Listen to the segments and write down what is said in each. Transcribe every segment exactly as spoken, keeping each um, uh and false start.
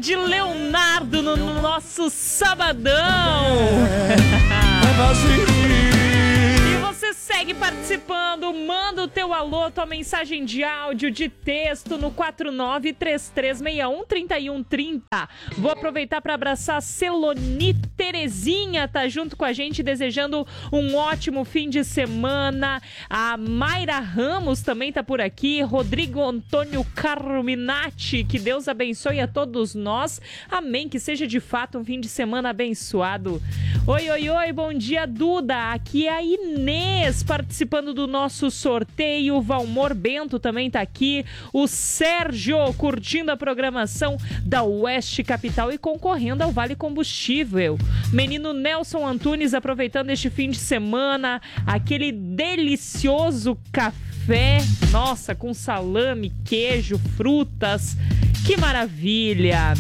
de Leonardo no, no nosso sabadão. E você segue participando, manda o teu alô, tua mensagem de áudio, de texto no quatro nove três três seis um três um três zero. Vou aproveitar para abraçar a Celoni Terezinha, tá junto com a gente, desejando um ótimo fim de semana. A Mayra Ramos também tá por aqui. Rodrigo Antônio Carminati, que Deus abençoe a todos nós. Amém, que seja de fato um fim de semana abençoado. Oi, oi, oi, bom dia, Duda. Aqui é a Inês participando do nosso sorteio. O Valmor Bento também tá aqui. O Sérgio curtindo a programação da Oeste Capital e concorrendo ao Vale Combustível. Menino Nelson Antunes aproveitando este fim de semana, aquele delicioso café, nossa, com salame, queijo, frutas, que maravilha!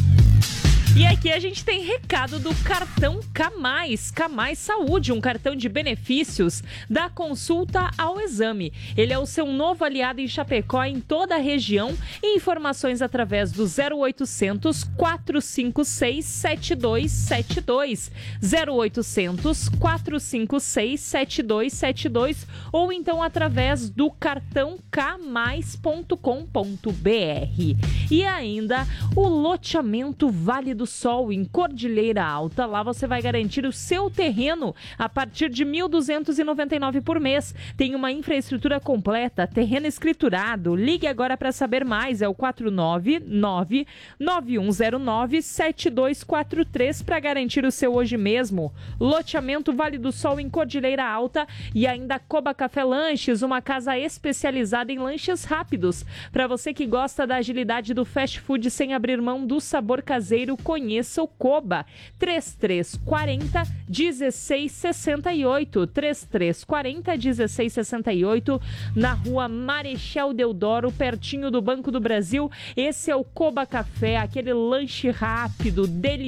E aqui a gente tem recado do cartão K mais, K mais Saúde, um cartão de benefícios da consulta ao exame. Ele é o seu novo aliado em Chapecó, em toda a região. E informações através do zero oitocentos, quatrocentos e cinquenta e seis, setenta e dois setenta e dois. zero oitocentos, quatrocentos e cinquenta e seis, setenta e dois setenta e dois ou então através do cartão k mais ponto com ponto b r. E ainda o loteamento Vale do Sol, em Cordilheira Alta. Lá você vai garantir o seu terreno a partir de mil duzentos e noventa e nove reais por mês. Tem uma infraestrutura completa, terreno escriturado. Ligue agora para saber mais. É o quatro nove nove, nove um zero nove, sete dois quatro três para garantir o seu hoje mesmo. Loteamento Vale do Sol, em Cordilheira Alta. E ainda Coba Café Lanches, uma casa especializada em lanches rápidos. Para você que gosta da agilidade do fast food sem abrir mão do sabor caseiro, conheça o Coba. três três quatro zero, um seis seis oito. três três quatro zero, um seis seis oito, na rua Marechal Deodoro, pertinho do Banco do Brasil. Esse é o Coba Café, aquele lanche rápido,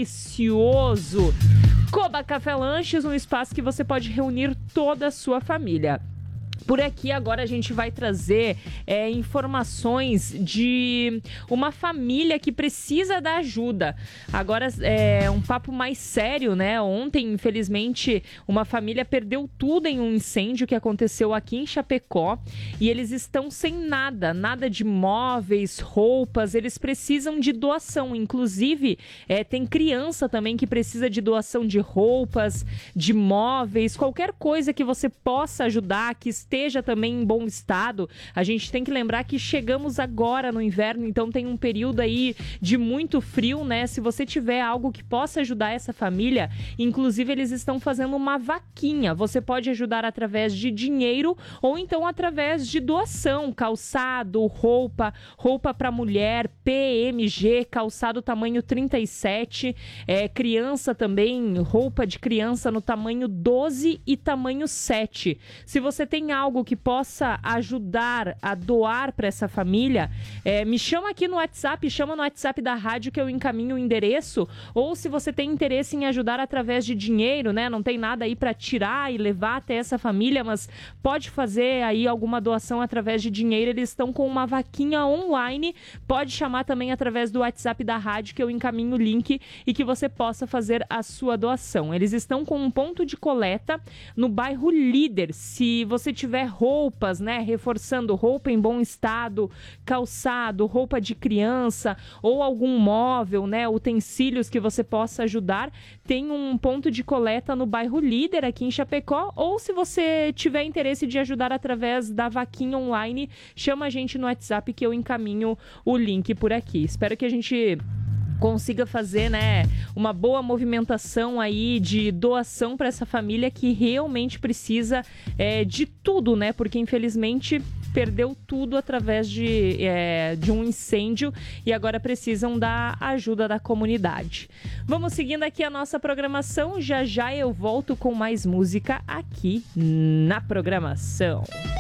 delicioso. Coba Café Lanches, um espaço que você pode reunir toda a sua família. Por aqui agora a gente vai trazer é, informações de uma família que precisa da ajuda. Agora é um papo mais sério, né? Ontem, infelizmente, uma família perdeu tudo em um incêndio que aconteceu aqui em Chapecó e eles estão sem nada, nada de móveis, roupas, eles precisam de doação. Inclusive, é, tem criança também que precisa de doação de roupas, de móveis, qualquer coisa que você possa ajudar, que esteja esteja também em bom estado. A gente tem que lembrar que chegamos agora no inverno, então tem um período aí de muito frio, né? Se você tiver algo que possa ajudar essa família, inclusive eles estão fazendo uma vaquinha. Você pode ajudar através de dinheiro ou então através de doação, calçado, roupa, roupa para mulher, P M G, calçado tamanho trinta e sete, é, criança também, roupa de criança no tamanho doze e tamanho sete. Se você tem algo algo que possa ajudar a doar para essa família, é, me chama aqui no WhatsApp, chama no WhatsApp da rádio que eu encaminho o endereço, ou se você tem interesse em ajudar através de dinheiro, né, não tem nada aí para tirar e levar até essa família, mas pode fazer aí alguma doação através de dinheiro, eles estão com uma vaquinha online, pode chamar também através do WhatsApp da rádio que eu encaminho o link e que você possa fazer a sua doação. Eles estão com um ponto de coleta no bairro Líder. Se você tiver roupas, né, reforçando roupa em bom estado, calçado, roupa de criança ou algum móvel, né, utensílios que você possa ajudar, tem um ponto de coleta no bairro Líder aqui em Chapecó, ou se você tiver interesse de ajudar através da vaquinha online, chama a gente no WhatsApp que eu encaminho o link por aqui. Espero que a gente consiga fazer, né, uma boa movimentação aí de doação para essa família que realmente precisa é, de tudo, né, porque infelizmente perdeu tudo através de, é, de um incêndio e agora precisam da ajuda da comunidade. Vamos seguindo aqui a nossa programação, já já eu volto com mais música aqui na programação.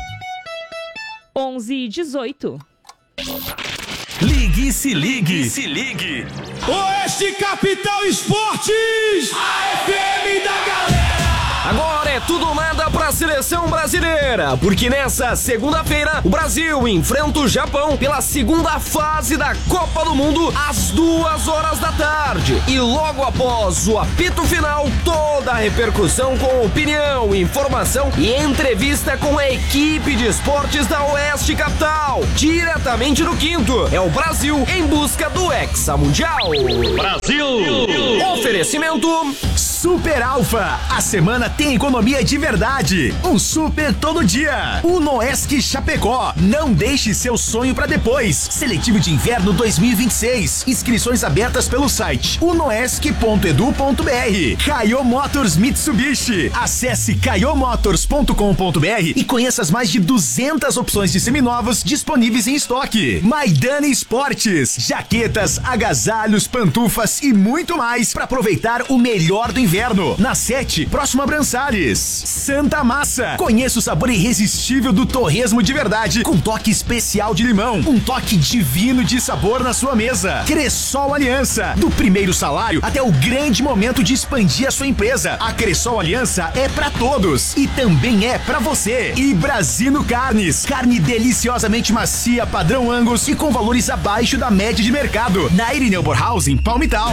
onze e dezoito. Ligue e se ligue. E se ligue. Oeste Capital Esportes, a F M da galera. Agora é tudo ou nada para a seleção brasileira, porque nessa segunda-feira o Brasil enfrenta o Japão pela segunda fase da Copa do Mundo às duas horas da tarde. E logo após o apito final, toda a repercussão com opinião, informação e entrevista com a equipe de esportes da Oeste Capital. Diretamente do Quinto, é o Brasil em busca do Hexa Mundial. Brasil! Oferecimento Super Alfa. A semana tem economia de verdade. Um super todo dia. Unoesc Chapecó. Não deixe seu sonho para depois. Seletivo de inverno dois mil e vinte e seis. Inscrições abertas pelo site unoesc ponto edu ponto br. Caio Motors Mitsubishi. Acesse caio motors ponto com ponto br e conheça as mais de duzentas opções de seminovos disponíveis em estoque. Maidana Esportes. Jaquetas, agasalhos, pantufas e muito mais para aproveitar o melhor do inverno. Na sete, próximo a Brançares. Santa Massa. Conheça o sabor irresistível do torresmo de verdade, com toque especial de limão. Um toque divino de sabor na sua mesa. Cressol Aliança. Do primeiro salário até o grande momento de expandir a sua empresa. A Cressol Aliança é pra todos e também é pra você. E Brasino Carnes. Carne deliciosamente macia, padrão Angus e com valores abaixo da média de mercado. Na Irineu Borhausen, Palmital.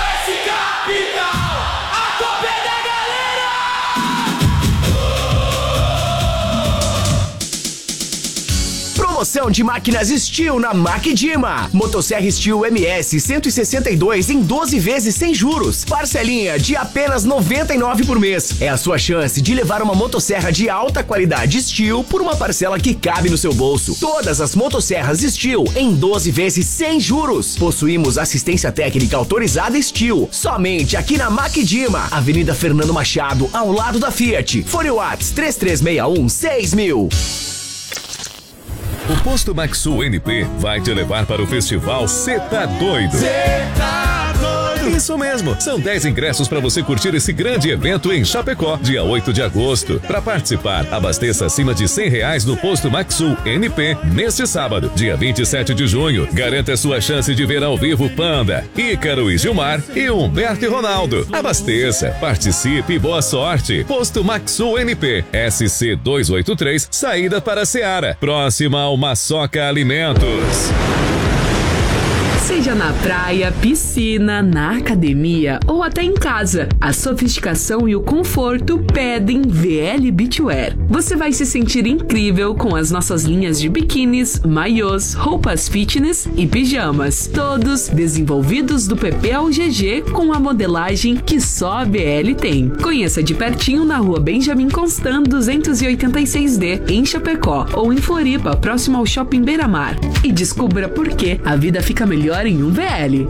Promoção de máquinas Steel na Macdima. Motosserra Steel M S cento e sessenta e dois em doze vezes sem juros. Parcelinha de apenas noventa e nove por mês. É a sua chance de levar uma motosserra de alta qualidade Steel por uma parcela que cabe no seu bolso. Todas as motosserras Steel em doze vezes sem juros. Possuímos assistência técnica autorizada Steel. Somente aqui na Macdima, Avenida Fernando Machado, ao lado da Fiat. Fone Whats três três seis um seis mil. O Posto Maxsul N P vai te levar para o festival Cê Tá Doido. Cê tá doido. Isso mesmo, são dez ingressos para você curtir esse grande evento em Chapecó, dia oito de agosto. Para participar, abasteça acima de cem reais no Posto Maxsul N P neste sábado, dia vinte e sete de junho. Garanta sua chance de ver ao vivo Panda, Ícaro e Gilmar e Humberto e Ronaldo. Abasteça, participe e boa sorte. Posto Maxsul N P, S C duzentos e oitenta e três, saída para Seara, próxima ao Maçoca Alimentos. Seja na praia, piscina, na academia ou até em casa, a sofisticação e o conforto pedem V L Beachwear. Você vai se sentir incrível com as nossas linhas de biquínis, maiôs, roupas fitness e pijamas, todos desenvolvidos do P P ao G G com a modelagem que só a V L tem. Conheça de pertinho na rua Benjamin Constant duzentos e oitenta e seis D, em Chapecó, ou em Floripa, próximo ao Shopping Beira-Mar. E descubra por que a vida fica melhor em um V L.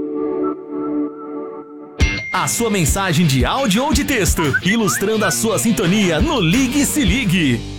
A sua mensagem de áudio ou de texto, ilustrando a sua sintonia no Ligue e Se Ligue.